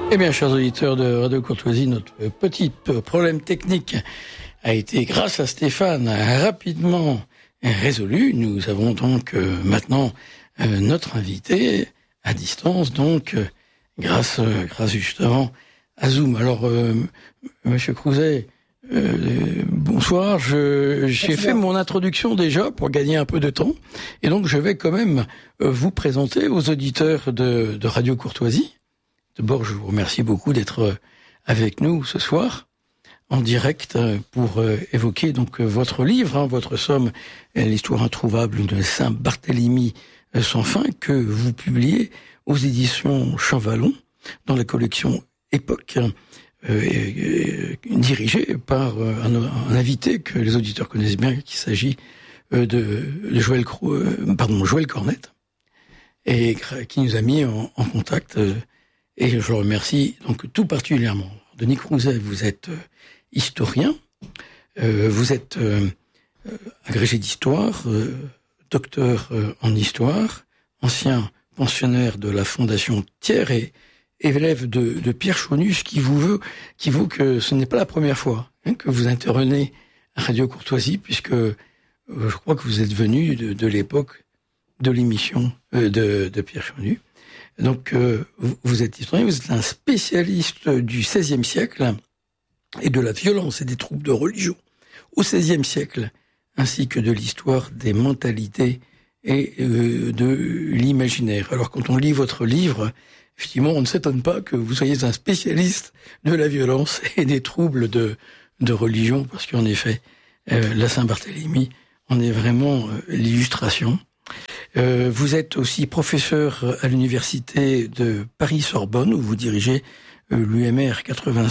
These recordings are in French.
Eh bien, chers auditeurs de Radio Courtoisie, notre petit problème technique a été, grâce à Stéphane, rapidement résolu. Nous avons donc maintenant notre invité à distance, donc grâce justement à Zoom. Alors, Monsieur Crouzet, bonsoir. J'ai fait mon introduction déjà pour gagner un peu de temps, et donc je vais quand même vous présenter aux auditeurs de Radio Courtoisie. D'abord, je vous remercie beaucoup d'être avec nous ce soir en direct pour évoquer donc votre livre, votre somme, l'histoire introuvable de Saint-Barthélemy sans fin, que vous publiez aux éditions Champvallon dans la collection Époque, dirigée par un invité que les auditeurs connaissent bien, qu'il s'agit de Joël Cornette, et qui nous a mis en contact. Et je le remercie donc tout particulièrement. Denis Crouzet, vous êtes historien, vous êtes agrégé d'histoire, docteur en histoire, ancien pensionnaire de la Fondation Thiers et élève de Pierre Chaunus, qui vaut que ce n'est pas la première fois que vous intervenez à Radio Courtoisie, puisque je crois que vous êtes venu de l'époque de l'émission de Pierre Chaunus. Donc, vous êtes historien, vous êtes un spécialiste du XVIe siècle et de la violence et des troubles de religion au XVIe siècle, ainsi que de l'histoire des mentalités et de l'imaginaire. Alors, quand on lit votre livre, effectivement, on ne s'étonne pas que vous soyez un spécialiste de la violence et des troubles de religion, parce qu'en effet, la Saint-Barthélemy en est vraiment l'illustration. Vous êtes aussi professeur à l'université de Paris-Sorbonne, où vous dirigez l'UMR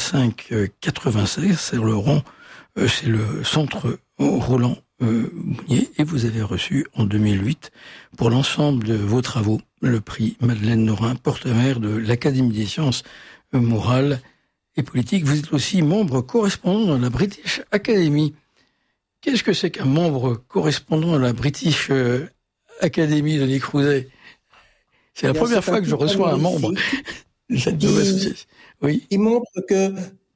85-96, c'est le centre Roland Mounier, et vous avez reçu en 2008, pour l'ensemble de vos travaux, le prix Madeleine Norin, porte-mère de l'Académie des sciences morales et politiques. Vous êtes aussi membre correspondant de la British Academy. Qu'est-ce que c'est qu'un membre correspondant à la British Académie, Denis Crouzet? C'est la première fois que je reçois un membre de cette nouvelle société. Oui. Il montre que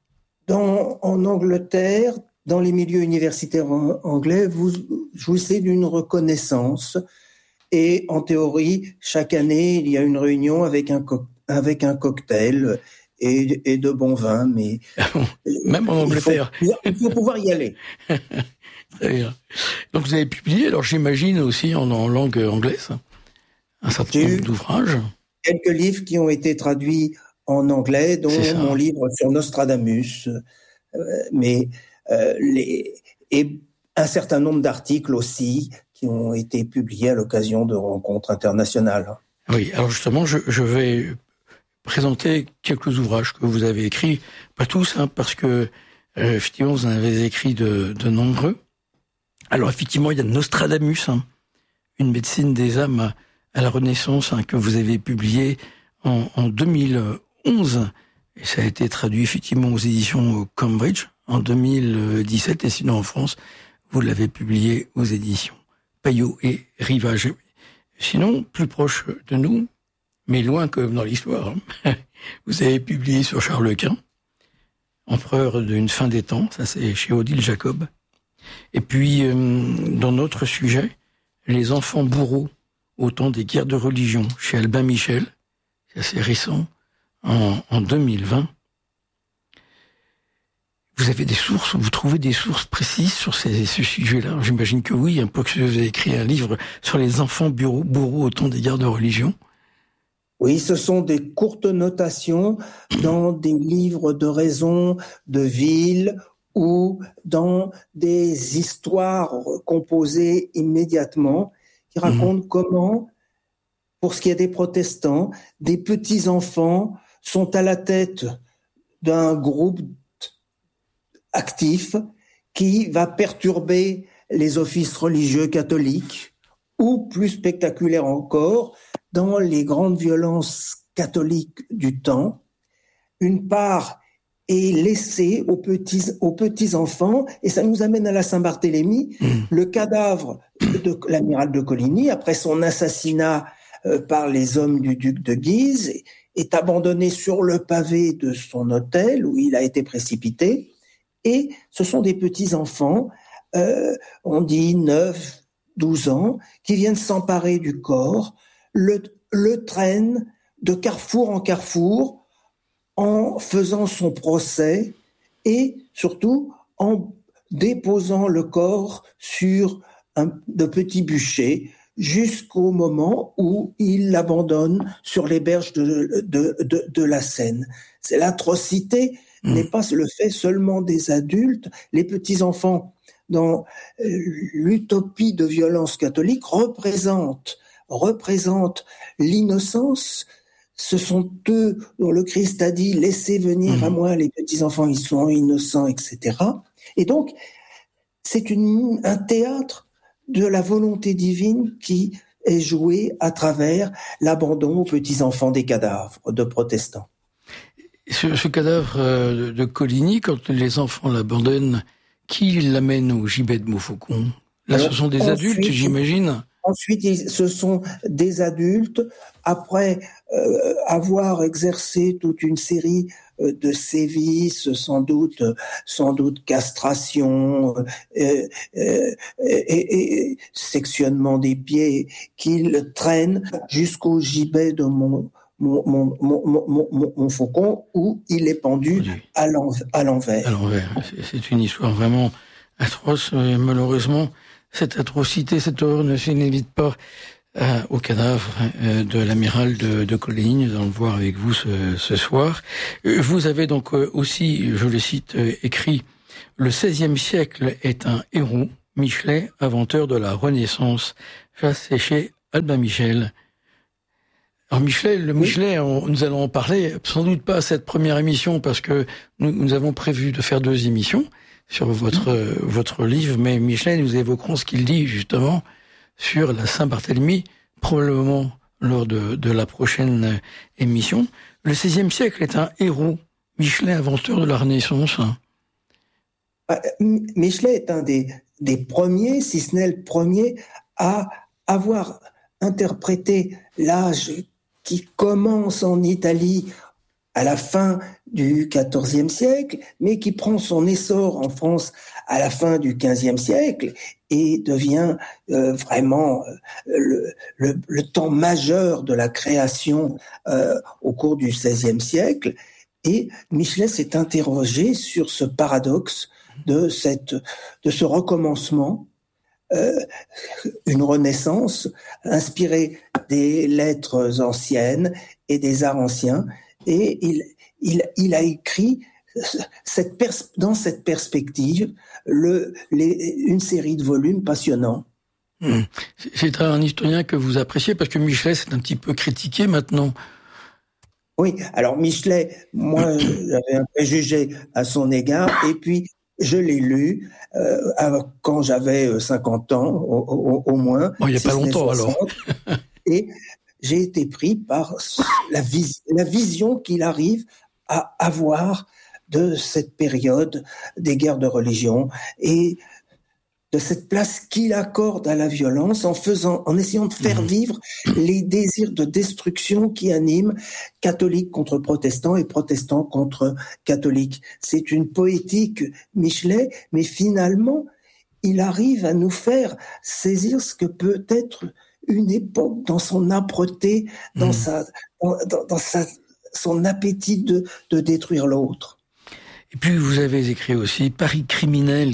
en Angleterre, dans les milieux universitaires anglais, vous jouissez d'une reconnaissance. Et en théorie, chaque année, il y a une réunion avec un cocktail et de bon vin. Mais même en Angleterre, il faut pouvoir y aller. Très bien. Donc vous avez publié, alors j'imagine aussi en langue anglaise, un certain nombre d'ouvrages. Quelques livres qui ont été traduits en anglais, dont mon livre sur Nostradamus, et un certain nombre d'articles aussi qui ont été publiés à l'occasion de rencontres internationales. Oui, alors justement, je vais présenter quelques ouvrages que vous avez écrits, pas tous, parce que effectivement vous en avez écrit de nombreux. Alors effectivement, il y a Nostradamus, une médecine des âmes à la Renaissance, que vous avez publié en 2011, et ça a été traduit effectivement aux éditions Cambridge en 2017, et sinon en France, vous l'avez publié aux éditions Payot et Rivage. Sinon, plus proche de nous, mais loin comme dans l'histoire, vous avez publié sur Charles Quint, empereur d'une fin des temps, ça c'est chez Odile Jacob. Et puis, dans notre sujet, les enfants bourreaux au temps des guerres de religion, chez Albin Michel, c'est assez récent, en 2020. Vous avez des sources, vous trouvez des sources précises sur ce sujet-là? J'imagine que oui, parce que vous avez écrit un livre sur les enfants bourreaux au temps des guerres de religion. Oui, ce sont des courtes notations dans des livres de raison, de ville, ou dans des histoires composées immédiatement, qui racontent comment, pour ce qui est des protestants, des petits-enfants sont à la tête d'un groupe actif qui va perturber les offices religieux catholiques, ou plus spectaculaire encore, dans les grandes violences catholiques du temps, une part est laissée aux petits enfants, et ça nous amène à la Saint-Barthélemy. Le cadavre de l'amiral de Coligny, après son assassinat par les hommes du duc de Guise, est abandonné sur le pavé de son hôtel où il a été précipité. Et ce sont des petits-enfants, on dit 9, 12 ans, qui viennent s'emparer du corps, le traînent de carrefour en carrefour en faisant son procès et surtout en déposant le corps sur de petits bûchers jusqu'au moment où il l'abandonne sur les berges de la Seine. C'est l'atrocité n'est pas le fait seulement des adultes. Les petits-enfants, dans l'utopie de violence catholique, représentent l'innocence. Ce sont eux dont le Christ a dit « Laissez venir à moi les petits-enfants, ils sont innocents, etc. » Et donc, c'est un théâtre de la volonté divine qui est joué à travers l'abandon aux petits-enfants des cadavres de protestants. Ce cadavre de Coligny, quand les enfants l'abandonnent, qui l'amène au gibet de Montfaucon? Là, ce sont des adultes, j'imagine. Ensuite, ce sont des adultes, après avoir exercé toute une série de sévices, sans doute castration et sectionnement des pieds, qu'ils traînent jusqu'au gibet de Montfaucon, où il est pendu à l'envers. À l'envers. C'est une histoire vraiment atroce, malheureusement. Cette atrocité, cette horreur ne s'évite pas au cadavre de l'amiral de Coligny. Nous allons le voir avec vous ce soir. Vous avez donc aussi, je le cite, écrit « Le XVIe siècle est un héros, Michelet, inventeur de la Renaissance ». Ça, c'est chez Albin Michel. Alors Michelet, nous allons en parler, sans doute pas à cette première émission, parce que nous avons prévu de faire 2 émissions sur votre livre, mais Michelet, nous évoquerons ce qu'il dit justement sur la Saint-Barthélemy, probablement lors de la prochaine émission. Le XVIe siècle est un héros, Michelet, inventeur de la Renaissance. Michelet est un des premiers, si ce n'est le premier, à avoir interprété l'âge qui commence en Italie à la fin du XIVe siècle, mais qui prend son essor en France à la fin du XVe siècle et devient vraiment le temps majeur de la création au cours du XVIe siècle. Et Michelet s'est interrogé sur ce paradoxe de ce recommencement, une renaissance inspirée des lettres anciennes et des arts anciens. Et il a écrit dans cette perspective une série de volumes passionnants. C'est un historien que vous appréciez parce que Michelet c'est un petit peu critiqué maintenant. Oui, alors Michelet, moi j'avais un préjugé à son égard et puis je l'ai lu quand j'avais 50 ans au moins. Bon, il n'y a pas longtemps 60, alors. Et j'ai été pris par la vision qu'il arrive à avoir de cette période des guerres de religion et de cette place qu'il accorde à la violence en essayant de faire vivre les désirs de destruction qui animent catholiques contre protestants et protestants contre catholiques. C'est une poétique Michelet, mais finalement, il arrive à nous faire saisir ce que peut être une époque dans son âpreté, dans son appétit de détruire l'autre. Et puis vous avez écrit aussi Paris criminel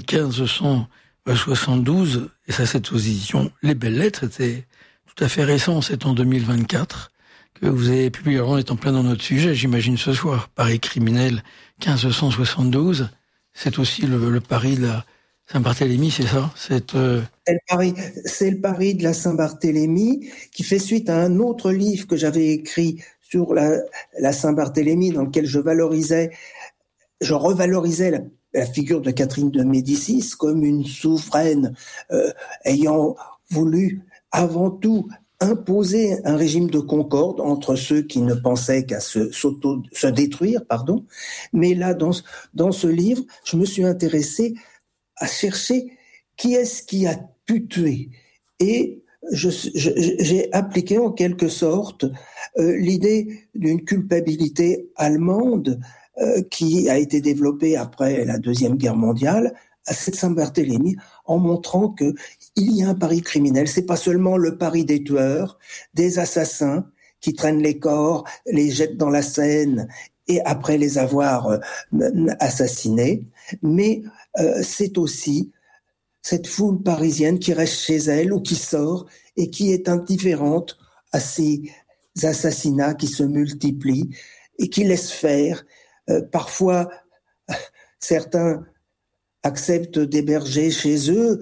1572, et ça c'est aux éditions Les Belles Lettres, c'était tout à fait récent, c'est en 2024 que vous avez publié. Alors on est en plein dans notre sujet, j'imagine ce soir. Paris criminel 1572, c'est aussi le Paris de la Saint-Barthélemy, c'est ça? C'est le Paris de la Saint-Barthélemy qui fait suite à un autre livre que j'avais écrit sur la Saint-Barthélemy, dans lequel je revalorisais la figure de Catherine de Médicis comme une souveraine ayant voulu avant tout imposer un régime de concorde entre ceux qui ne pensaient qu'à se détruire, Mais là, dans ce livre, je me suis intéressé à chercher qui est-ce qui a pu tuer. Et j'ai appliqué en quelque sorte l'idée d'une culpabilité allemande qui a été développée après la Deuxième Guerre mondiale à cette Saint-Barthélemy, en montrant que il y a un Paris criminel. C'est pas seulement le Paris des tueurs, des assassins qui traînent les corps, les jettent dans la Seine et après les avoir assassinés, mais c'est aussi cette foule parisienne qui reste chez elle ou qui sort et qui est indifférente à ces assassinats qui se multiplient et qui laissent faire. Parfois, certains acceptent d'héberger chez eux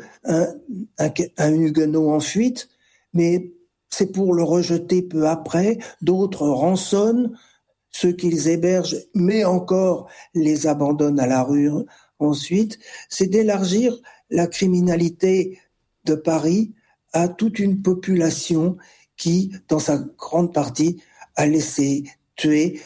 un huguenot en fuite, mais c'est pour le rejeter peu après. D'autres rançonnent ceux qu'ils hébergent, mais encore les abandonnent à la rue ensuite. C'est d'élargir la criminalité de Paris à toute une population qui, dans sa grande partie, a laissé tuer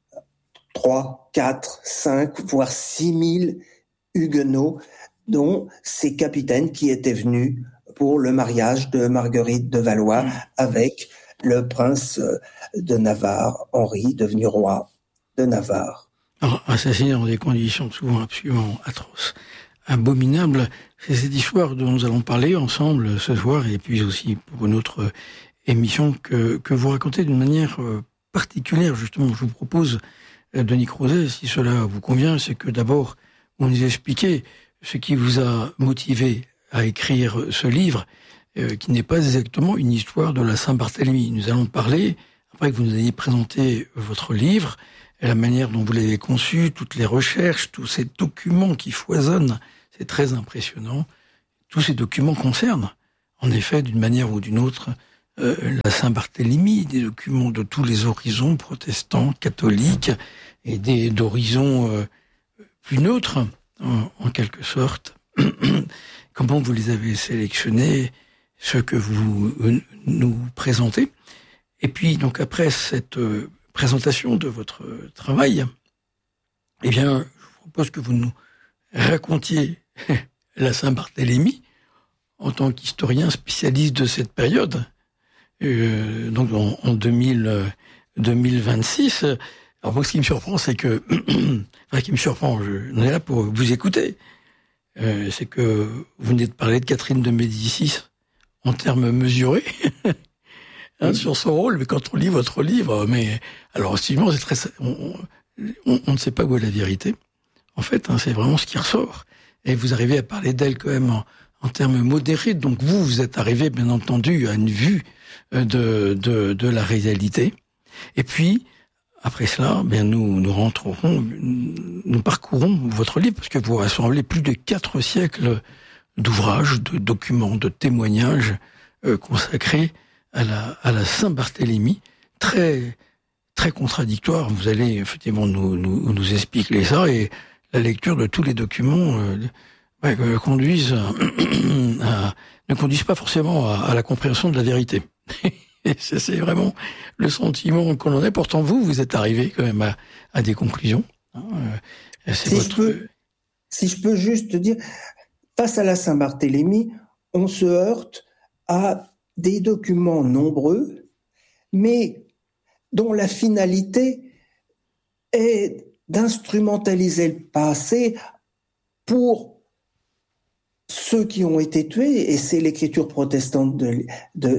3, 4, 5, voire 6 000 huguenots, dont ces capitaines qui étaient venus pour le mariage de Marguerite de Valois avec le prince de Navarre, Henri, devenu roi de Navarre. Alors, assassiné dans des conditions souvent absolument atroces, abominables, c'est cette histoire dont nous allons parler ensemble ce soir, et puis aussi pour une autre émission que vous racontez d'une manière particulière. Justement, je vous propose, Denis Crozet, si cela vous convient, c'est que d'abord, vous nous expliquez ce qui vous a motivé à écrire ce livre, qui n'est pas exactement une histoire de la Saint-Barthélemy. Nous allons parler, après que vous nous ayez présenté votre livre, et la manière dont vous l'avez conçu, toutes les recherches, tous ces documents qui foisonnent, c'est très impressionnant. Tous ces documents concernent, en effet, d'une manière ou d'une autre, la Saint-Barthélemy, des documents de tous les horizons, protestants, catholiques, et d'horizons plus neutres, en quelque sorte. Comment vous les avez sélectionnés, ceux que vous nous présentez. Et puis, donc, après cette présentation de votre travail, eh bien, je vous propose que vous nous racontiez la Saint-Barthélemy en tant qu'historien spécialiste de cette période, donc en 2026. Alors moi, ce qui me surprend, c'est que, enfin, ce qui me surprend, on est là pour vous écouter, c'est que vous venez de parler de Catherine de Médicis en termes mesurés, sur son rôle, mais quand on lit votre livre, mais alors effectivement, c'est très, on ne sait pas où est la vérité. En fait, c'est vraiment ce qui ressort. Et vous arrivez à parler d'elle quand même en termes modérés. Donc vous êtes arrivé, bien entendu, à une vue de la réalité. Et puis, après cela, nous parcourons votre livre, parce que vous rassemblez plus de 4 siècles d'ouvrages, de documents, de témoignages consacrés à la Saint-Barthélemy, très très contradictoires. Vous allez effectivement nous expliquer ça, et la lecture de tous les documents ne conduisent pas forcément à la compréhension de la vérité. Et c'est vraiment le sentiment qu'on en a. Pourtant, vous êtes arrivé quand même à des conclusions. Si je peux juste dire, face à la Saint-Barthélemy, on se heurte à des documents nombreux, mais dont la finalité est d'instrumentaliser le passé pour ceux qui ont été tués, et c'est l'écriture protestante de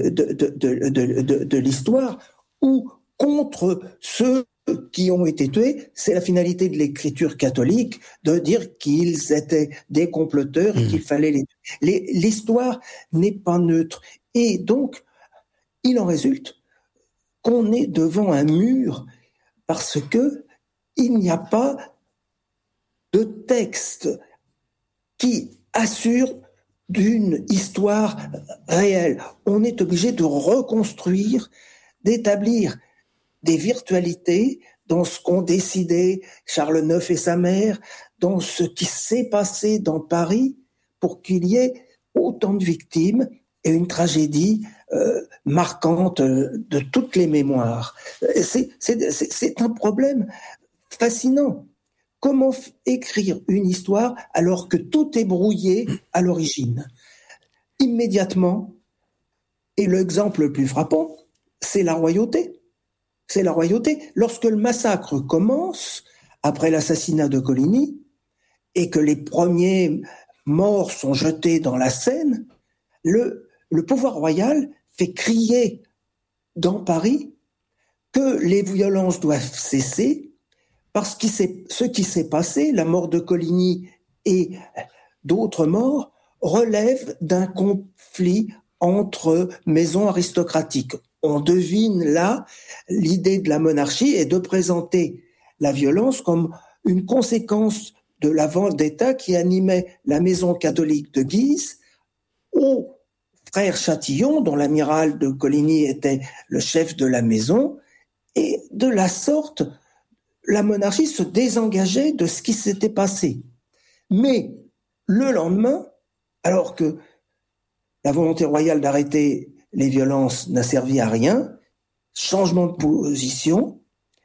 l'histoire, ou contre ceux qui ont été tués. C'est la finalité de l'écriture catholique de dire qu'ils étaient des comploteurs et qu'il fallait les tuer. L'histoire n'est pas neutre. Et donc, il en résulte qu'on est devant un mur parce que il n'y a pas de texte qui assure d'une histoire réelle. On est obligé de reconstruire, d'établir des virtualités dans ce qu'ont décidé Charles IX et sa mère, dans ce qui s'est passé dans Paris, pour qu'il y ait autant de victimes et une tragédie marquante de toutes les mémoires. C'est un problème fascinant. Comment écrire une histoire alors que tout est brouillé à l'origine? Immédiatement, Et l'exemple le plus frappant, c'est la royauté. C'est la royauté. Lorsque le massacre commence, après l'assassinat de Coligny, et que les premiers morts sont jetés dans la Seine, le pouvoir royal fait crier dans Paris que les violences doivent cesser parce que ce qui s'est passé, la mort de Coligny et d'autres morts, relève d'un conflit entre maisons aristocratiques. On devine là l'idée de la monarchie et de présenter la violence comme une conséquence de la vendetta qui animait la maison catholique de Guise au frère Chatillon, dont l'amiral de Coligny était le chef de la maison, et de la sorte, la monarchie se désengageait de ce qui s'était passé. Mais le lendemain, alors que la volonté royale d'arrêter les violences n'a servi à rien, changement de position,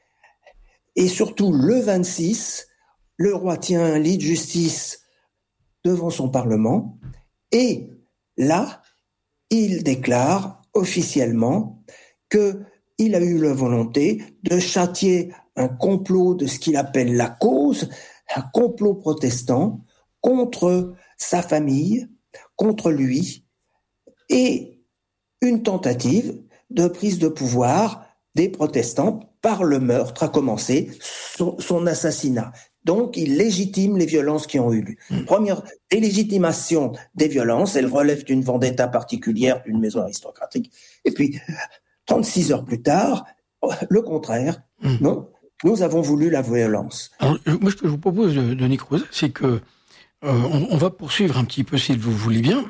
et surtout le 26, le roi tient un lit de justice devant son Parlement, et là, il déclare officiellement qu'il a eu la volonté de châtier un complot de ce qu'il appelle la cause, un complot protestant contre sa famille, contre lui, et une tentative de prise de pouvoir des protestants par le meurtre, a commencé son assassinat. Donc, il légitime les violences qui ont eu lieu. Première délégitimation des violences, elle relève d'une vendetta particulière d'une maison aristocratique. Et puis, 36 heures plus tard, le contraire. Non, nous avons voulu la violence. Alors, moi, ce que je vous propose, Denis Crouzet, c'est que on va poursuivre un petit peu, si vous voulez bien,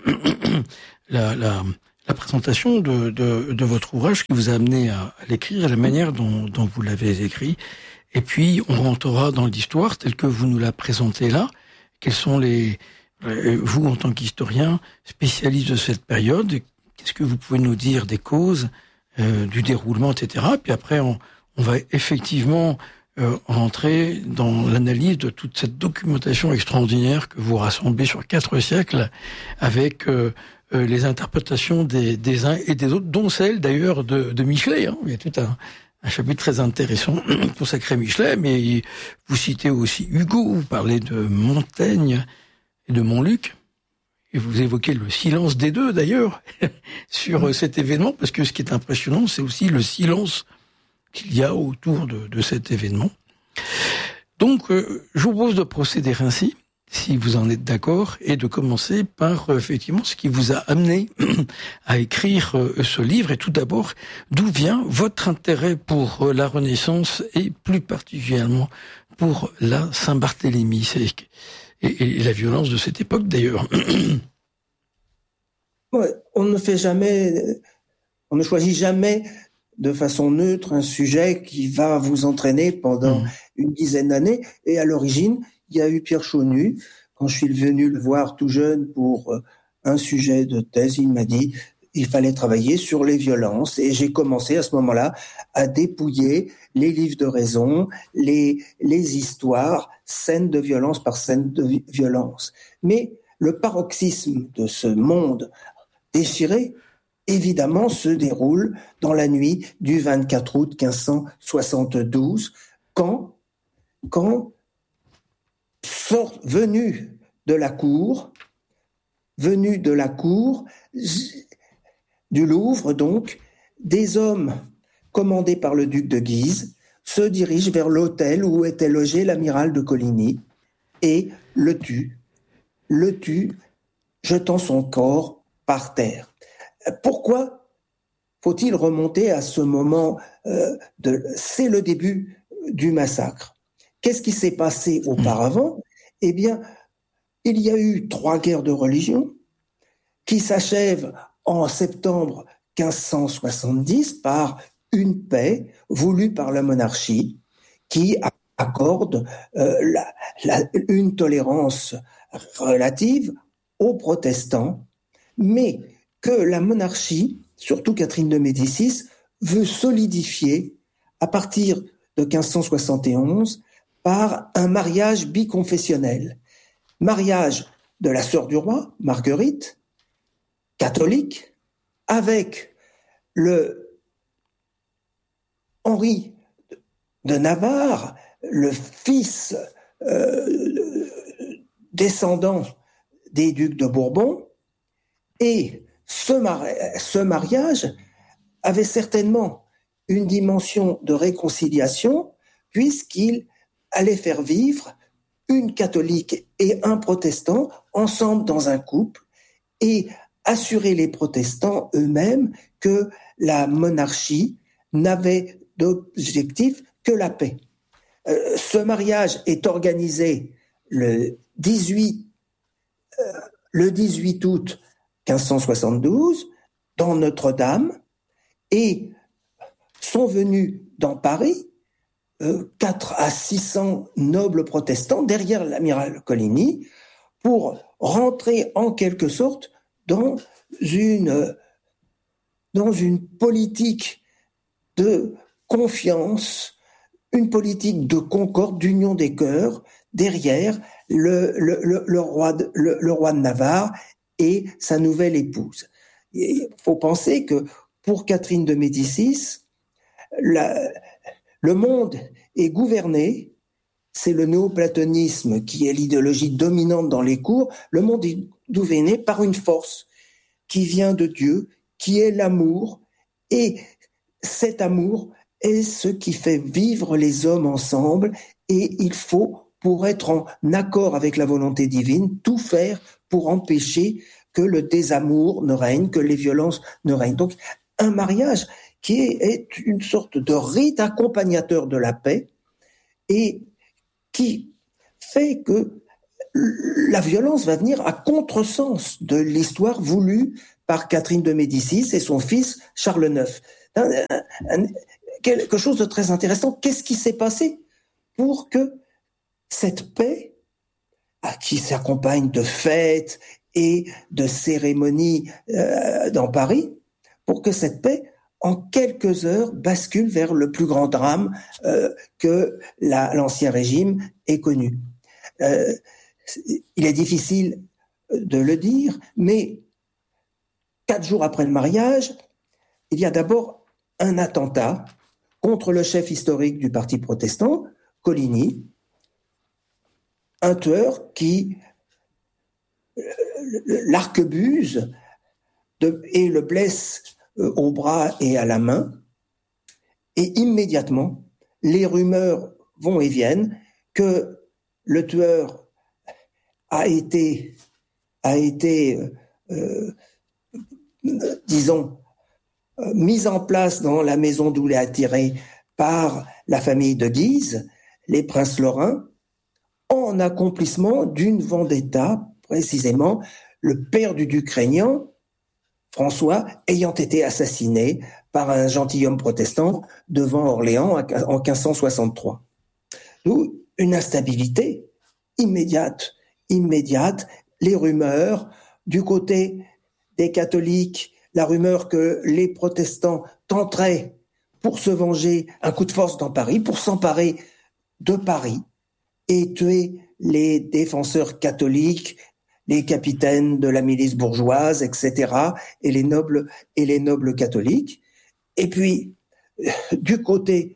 la présentation de votre ouvrage qui vous a amené à l'écrire, à la manière dont vous l'avez écrit. Et puis, on rentrera dans l'histoire telle que vous nous la présentez là. Quels sont vous, en tant qu'historien, spécialiste de cette période, qu'est-ce que vous pouvez nous dire des causes, du déroulement, etc. Puis après, on va effectivement rentrer dans l'analyse de toute cette documentation extraordinaire que vous rassemblez sur 4 siècles avec les interprétations des uns et des autres, dont celle d'ailleurs de Michelet. Hein. Il y a tout un chapitre très intéressant consacré à Michelet, mais vous citez aussi Hugo, vous parlez de Montaigne et de Montluc, et vous évoquez le silence des deux d'ailleurs sur cet événement, parce que ce qui est impressionnant, c'est aussi le silence qu'il y a autour de cet événement. Donc, je vous propose de procéder ainsi, si vous en êtes d'accord, et de commencer par effectivement ce qui vous a amené à écrire ce livre. Et tout d'abord, d'où vient votre intérêt pour la Renaissance et plus particulièrement pour la Saint-Barthélemy et la violence de cette époque d'ailleurs. Ouais, on ne choisit jamais de façon neutre un sujet qui va vous entraîner pendant une dizaine d'années. Et à l'origine, il y a eu Pierre Chaunu. Quand je suis venu le voir tout jeune pour un sujet de thèse, il m'a dit il fallait travailler sur les violences. Et j'ai commencé à ce moment-là à dépouiller les livres de raison, les histoires, scène de violence par scène de violence. Mais le paroxysme de ce monde déchiré, évidemment, se déroule dans la nuit du 24 août 1572, quand venu de la cour du Louvre, donc, des hommes commandés par le duc de Guise se dirigent vers l'hôtel où était logé l'amiral de Coligny et le tuent, jetant son corps par terre. Pourquoi faut-il remonter à ce moment c'est le début du massacre. Qu'est-ce qui s'est passé auparavant ? Eh bien, il y a eu 3 guerres de religion qui s'achèvent en septembre 1570 par une paix voulue par la monarchie qui accorde une tolérance relative aux protestants, mais que la monarchie, surtout Catherine de Médicis, veut solidifier à partir de 1571 par un mariage biconfessionnel. Mariage de la sœur du roi, Marguerite, catholique, avec Henri de Navarre, le fils descendant des ducs de Bourbon, et ce mariage avait certainement une dimension de réconciliation, puisqu'il allait faire vivre une catholique et un protestant ensemble dans un couple, et assurer les protestants eux-mêmes que la monarchie n'avait d'objectif que la paix. Ce mariage est organisé le 18 août 1572 dans Notre-Dame, et sont venus dans Paris 400 à 600 nobles protestants derrière l'amiral Coligny pour rentrer en quelque sorte dans une politique de confiance, une politique de concorde, d'union des cœurs derrière le roi de Navarre et sa nouvelle épouse. Il faut penser que pour Catherine de Médicis, le monde est gouverné, c'est le néoplatonisme qui est l'idéologie dominante dans les cours, le monde est gouverné par une force qui vient de Dieu, qui est l'amour, et cet amour est ce qui fait vivre les hommes ensemble, et il faut, pour être en accord avec la volonté divine, tout faire pour empêcher que le désamour ne règne, que les violences ne règnent. Donc, un mariage qui est une sorte de rite accompagnateur de la paix et qui fait que la violence va venir à contresens de l'histoire voulue par Catherine de Médicis et son fils Charles IX. Quelque chose de très intéressant. Qu'est-ce qui s'est passé pour que cette paix, qui s'accompagne de fêtes et de cérémonies dans Paris, pour que cette paix, en quelques heures, bascule vers le plus grand drame que l'Ancien Régime ait connu. Il est difficile de le dire, mais 4 jours après le mariage, il y a d'abord un attentat contre le chef historique du parti protestant, Coligny, un tueur qui l'arquebuse et le blesse au bras et à la main, et immédiatement, les rumeurs vont et viennent que le tueur a été disons, mis en place dans la maison d'où il est attiré par la famille de Guise, les princes lorrains, en accomplissement d'une vendetta, précisément le père du duc régnant, François, ayant été assassiné par un gentilhomme protestant devant Orléans en 1563. D'où une instabilité immédiate, les rumeurs du côté des catholiques, la rumeur que les protestants tenteraient pour se venger un coup de force dans Paris, pour s'emparer de Paris et tuer les défenseurs catholiques, les capitaines de la milice bourgeoise, etc., et les nobles catholiques. Et puis, du côté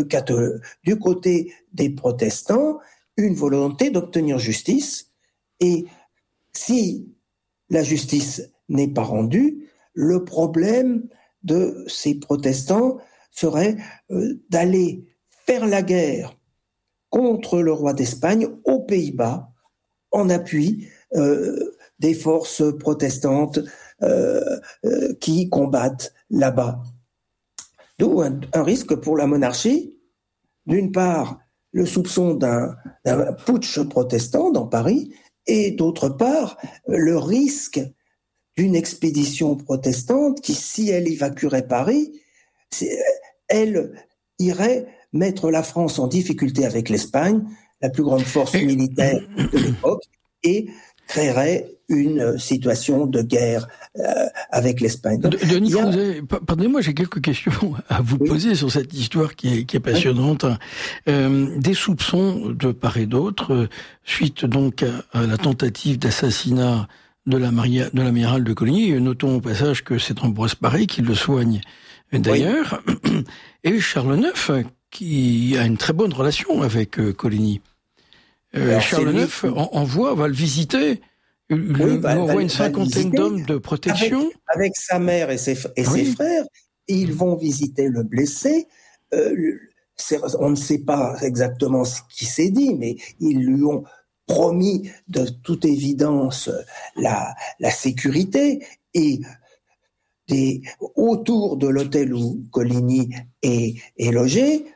des protestants, une volonté d'obtenir justice. Et si la justice n'est pas rendue, le problème de ces protestants serait d'aller faire la guerre contre le roi d'Espagne aux Pays-Bas en appui des forces protestantes qui combattent là-bas. D'où un risque pour la monarchie. D'une part, le soupçon d'un putsch protestant dans Paris, et d'autre part, le risque d'une expédition protestante qui, si elle évacuerait Paris, elle irait mettre la France en difficulté avec l'Espagne, la plus grande force militaire de l'époque, et créerait une situation de guerre avec l'Espagne. Denis Crouzet, pardonnez-moi, j'ai quelques questions à vous poser sur cette histoire qui est passionnante. Des soupçons de part et d'autre, suite donc à la tentative d'assassinat de l'amiral de Coligny. Notons au passage que c'est Ambroise Paré qui le soigne d'ailleurs, et Charles IX qui a une très bonne relation avec Coligny. Charles IX va le visiter, lui envoie une cinquantaine d'hommes de protection. Avec sa mère et ses frères, ils vont visiter le blessé. On ne sait pas exactement ce qui s'est dit, mais ils lui ont promis de toute évidence la sécurité, et autour de l'hôtel où Coligny est logé,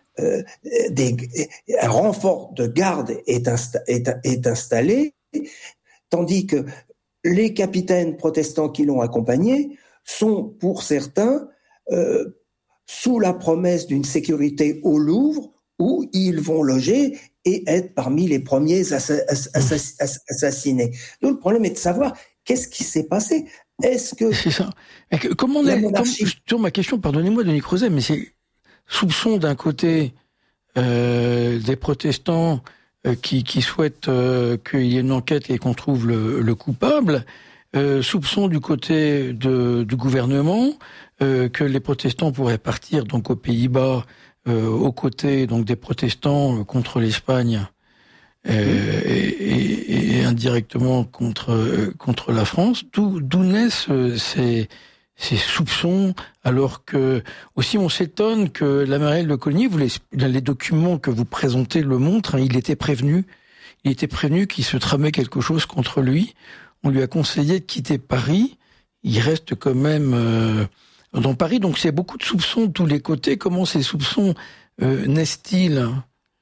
un renfort de garde est installé, tandis que les capitaines protestants qui l'ont accompagné sont, pour certains, sous la promesse d'une sécurité au Louvre, où ils vont loger et être parmi les premiers assassinés. Donc le problème est de savoir qu'est-ce qui s'est passé. Est-ce que c'est ça. Comment toujours ma question, pardonnez-moi Denis Crouzet, mais c'est soupçon d'un côté des protestants qui souhaitent qu'il y ait une enquête et qu'on trouve le coupable, soupçon du côté du gouvernement que les protestants pourraient partir donc aux Pays-Bas aux côtés donc des protestants contre l'Espagne et indirectement contre la France. D'où naissent ces soupçons, alors que aussi on s'étonne que l'amiral de Coligny, les documents que vous présentez le montrent, il était prévenu qu'il se tramait quelque chose contre lui. On lui a conseillé de quitter Paris. Il reste quand même dans Paris, donc c'est beaucoup de soupçons de tous les côtés. Comment ces soupçons naissent-ils ?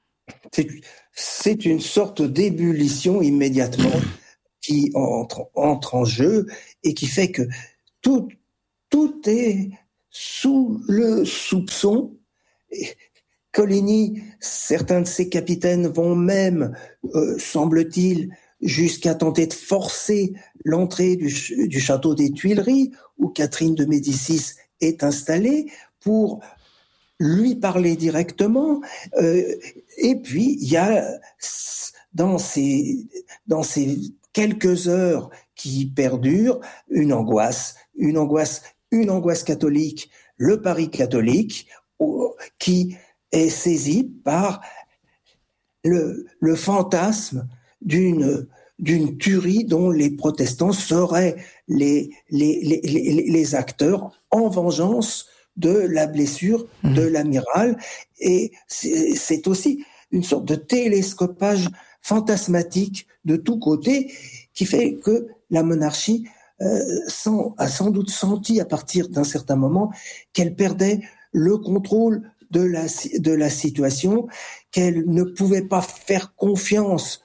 C'est une sorte d'ébullition immédiatement qui entre en jeu et qui fait que tout est sous le soupçon. Coligny, certains de ses capitaines vont même, semble-t-il, jusqu'à tenter de forcer l'entrée du château des Tuileries, où Catherine de Médicis est installée, pour lui parler directement. Et puis, il y a, dans ces quelques heures qui perdurent, une angoisse catholique, le Paris catholique, qui est saisi par le fantasme d'une tuerie dont les protestants seraient les acteurs, en vengeance de la blessure de l'amiral. Et c'est aussi une sorte de télescopage fantasmatique de tous côtés qui fait que la monarchie a sans doute senti à partir d'un certain moment qu'elle perdait le contrôle de la situation, qu'elle ne pouvait pas faire confiance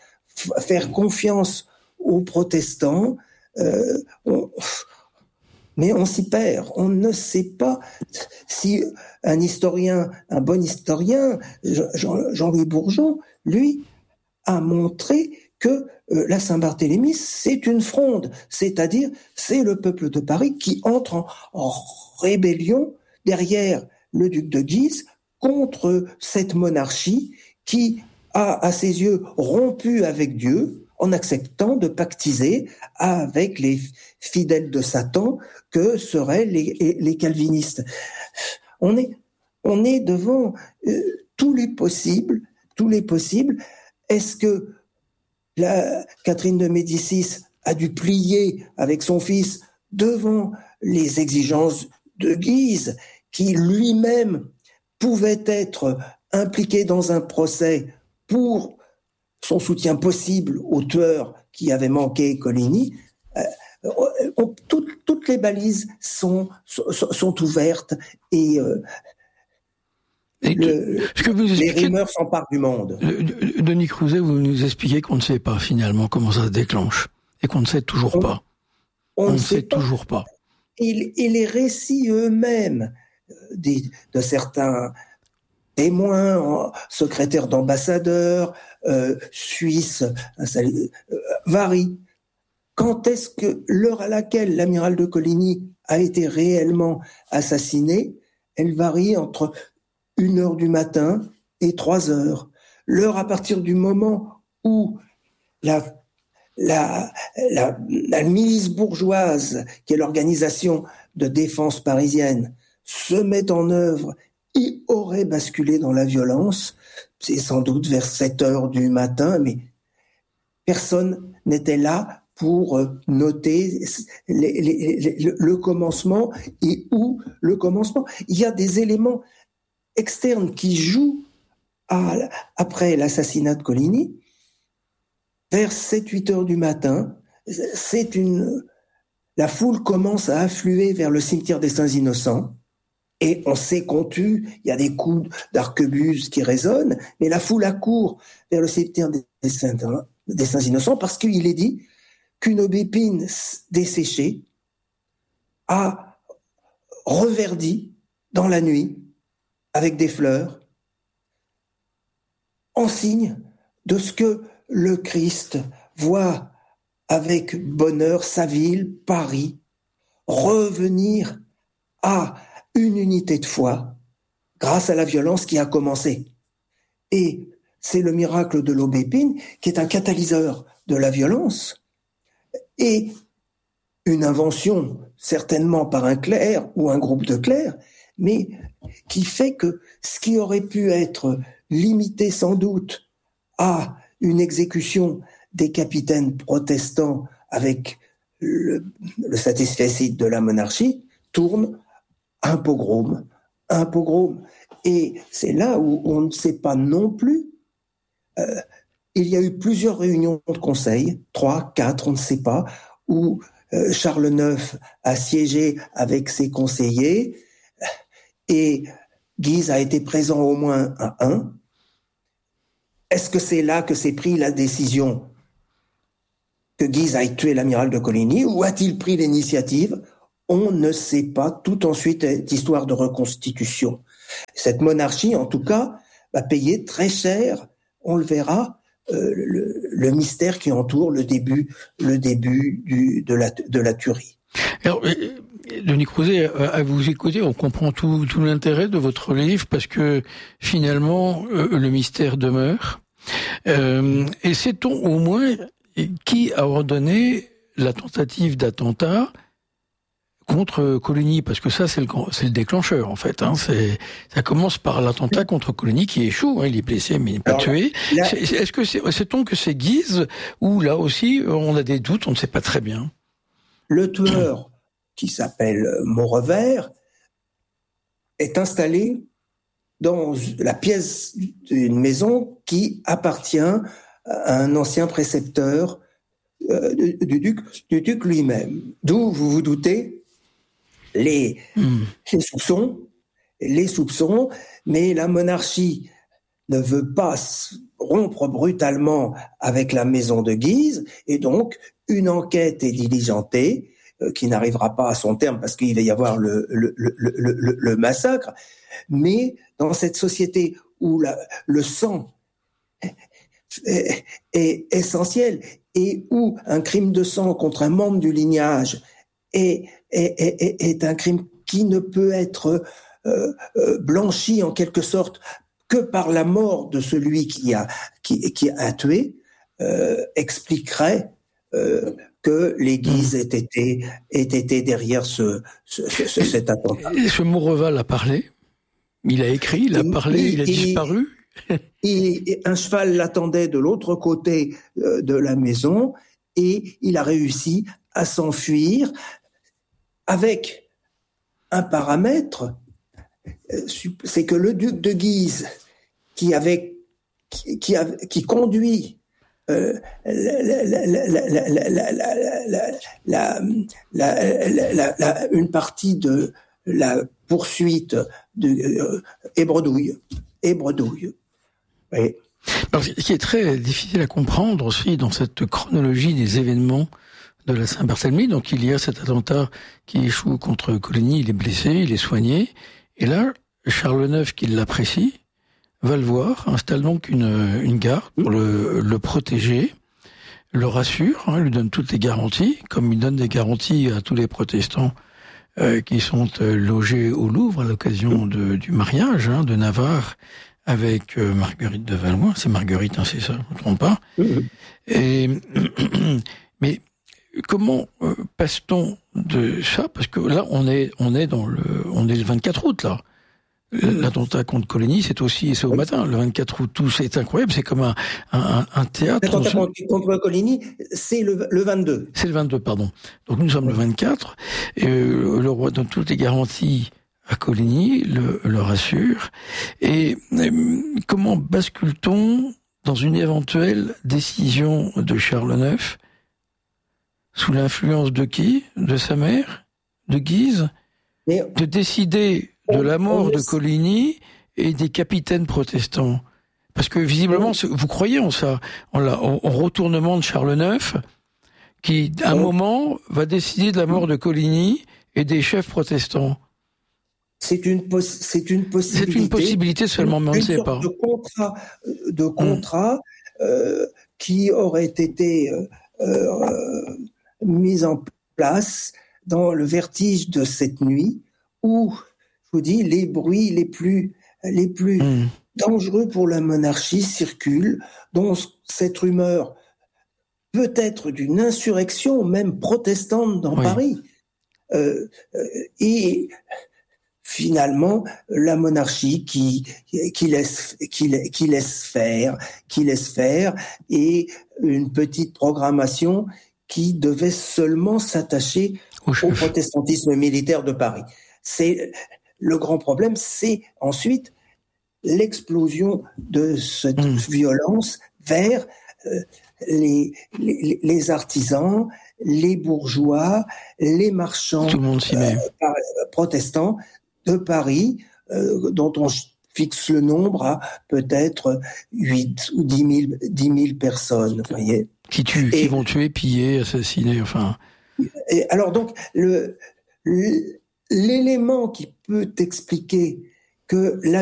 aux protestants. Mais on s'y perd. On ne sait pas si un bon historien, Jean-Louis Bourgeon, lui, a montré que la Saint-Barthélemy, c'est une fronde, c'est-à-dire c'est le peuple de Paris qui entre en rébellion derrière le duc de Guise contre cette monarchie qui a, à ses yeux, rompu avec Dieu en acceptant de pactiser avec les fidèles de Satan que seraient les calvinistes. On est devant tous les possibles. Est-ce que Catherine de Médicis a dû plier avec son fils devant les exigences de Guise, qui lui-même pouvait être impliqué dans un procès pour son soutien possible au tueur qui avait manqué Coligny? Toutes les balises sont ouvertes et les rumeurs s'emparent du monde. Denis Crouzet, vous nous expliquez qu'on ne sait pas finalement comment ça se déclenche et qu'on ne sait toujours pas. On ne sait toujours pas. Et les récits eux-mêmes de certains témoins, secrétaires d'ambassadeurs, suisses, varient. Quand est-ce que l'heure à laquelle l'amiral de Coligny a été réellement assassiné, elle varie entre 1h du matin et 3h. L'heure à partir du moment où la milice bourgeoise, qui est l'organisation de défense parisienne, se met en œuvre et aurait basculé dans la violence, c'est sans doute vers 7 heures du matin, mais personne n'était là pour noter le commencement et où le commencement. Il y a des éléments externes qui jouent après l'assassinat de Coligny. Vers 7-8 heures du matin, la foule commence à affluer vers le cimetière des Saints-Innocents. Et on sait qu'on tue, il y a des coups d'arquebuse qui résonnent, mais la foule accourt vers le cimetière des Saints-Innocents parce qu'il est dit qu'une aubépine desséchée a reverdi dans la nuit avec des fleurs en signe de ce que le Christ voit avec bonheur sa ville, Paris, revenir à une unité de foi grâce à la violence qui a commencé. Et c'est le miracle de l'aubépine qui est un catalyseur de la violence et une invention certainement par un clerc ou un groupe de clercs, mais qui fait que ce qui aurait pu être limité sans doute à une exécution des capitaines protestants avec le satisfecit de la monarchie tourne un pogrom. Et c'est là où on ne sait pas non plus. Il y a eu plusieurs réunions de conseil, 3, 4, on ne sait pas, où Charles IX a siégé avec ses conseillers et Guise a été présent au moins à un. Est-ce que c'est là que s'est pris la décision que Guise aille tuer l'amiral de Coligny ou a-t-il pris l'initiative ? On ne sait pas. Tout ensuite est histoire de reconstitution. Cette monarchie, en tout cas, va payer très cher, on le verra, le mystère qui entoure le début de la tuerie. Alors, Denis Crouzet, à vous écouter, on comprend tout l'intérêt de votre livre parce que finalement, le mystère demeure. Et sait-on au moins qui a ordonné la tentative d'attentat contre Coligny, parce que ça c'est le déclencheur en fait. Ça commence par l'attentat contre Coligny qui échoue. Il est blessé mais il n'est pas tué. Est-ce que sait-on que c'est Guise ou là aussi on a des doutes, on ne sait pas très bien. Le tueur qui s'appelle Maurevel est installé dans la pièce d'une maison qui appartient à un ancien précepteur du duc lui-même. D'où vous vous doutez les soupçons, mais la monarchie ne veut pas rompre brutalement avec la maison de Guise, et donc une enquête est diligentée, qui n'arrivera pas à son terme parce qu'il va y avoir le massacre, mais dans cette société où le sang est essentiel et où un crime de sang contre un membre du lignage est un crime qui ne peut être blanchi en quelque sorte que par la mort de celui qui a tué, expliquerait que les Guises aient été derrière cet attentat. Et ce Maurevel a parlé, il a écrit, il a parlé, il a disparu. Un cheval l'attendait de l'autre côté de la maison et il a réussi à s'enfuir avec un paramètre, c'est que le duc de Guise qui conduit une partie de la poursuite et bredouille. Oui. Alors, ce qui est très difficile à comprendre aussi dans cette chronologie des événements de la Saint-Barthélemy, donc il y a cet attentat qui échoue contre Coligny, il est blessé, il est soigné, et là, Charles IX, qui l'apprécie, va le voir, installe donc une garde pour le protéger, le rassure, lui donne toutes les garanties, comme il donne des garanties à tous les protestants qui sont logés au Louvre à l'occasion du mariage de Navarre avec Marguerite de Valois. C'est Marguerite, hein, c'est ça, je ne me trompe pas. Et mais comment passe-t-on de ça, parce que là on est le 24 août là. L'attentat contre Coligny, c'est au matin, le 24 août, tout c'est incroyable, c'est comme un théâtre. L'attentat contre Coligny, c'est le 22. C'est le 22, pardon. Donc nous sommes le 24, et le roi donne toutes les garanties à Coligny, le rassure. Et comment bascule-t-on dans une éventuelle décision de Charles IX, sous l'influence de qui? De sa mère? De Guise? De décider de la mort de Coligny et des capitaines protestants. Parce que visiblement, vous croyez en ça, en retournement de Charles IX, qui, à un moment, va décider de la mort de Coligny et des chefs protestants. C'est une possibilité. C'est une possibilité seulement, mais on ne sait pas. De contrat qui aurait été mis en place dans le vertige de cette nuit, où, je vous dis, les bruits les plus dangereux pour la monarchie circulent, dont cette rumeur peut être d'une insurrection, même protestante dans Paris. Et finalement, la monarchie qui laisse faire, et une petite programmation qui devait seulement s'attacher au protestantisme militaire de Paris. C'est le grand problème, c'est ensuite l'explosion de cette violence vers les artisans, les bourgeois, les marchands protestants de Paris, dont on fixe le nombre à peut-être 8 ou 10 000 personnes. Voyez. Qui vont tuer, piller, assassiner, enfin. Et alors donc, l'élément qui peut expliquer que la